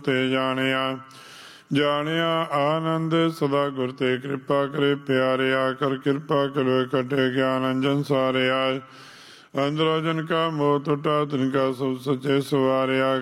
ਤੇ ਜਾਣਿਆ ਆਨੰਦ ਸਦਾ ਗੁਰ ਤੇ ਕਿਰਪਾ ਕਰੇ ਪਿਆਰਿਆ। ਕਰ ਕਿਰਪਾ ਕਰੋ ਇਕੱਠੇ ਗਿਆਨ ਅੰਜਨ ਸਾਰਿਆ। ਅੰਦਰੋਂ ਜਨ ਕਾ ਮੋਹ ਟੁੱਟਾ ਤਿਨਕਾ ਸਭ ਸੱਚੇ ਸਵਾਰਿਆ।